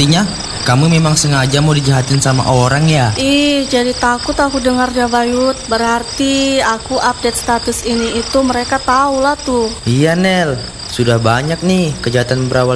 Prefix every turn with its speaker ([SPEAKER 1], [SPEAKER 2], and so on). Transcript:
[SPEAKER 1] Artinya, kamu memang sengaja mau dijahatin sama orang ya?
[SPEAKER 2] Ih, jadi takut aku dengar Jabayut. Berarti aku update status ini itu mereka tahu lah tuh.
[SPEAKER 3] Iya Nel, sudah banyak nih kejahatan berawal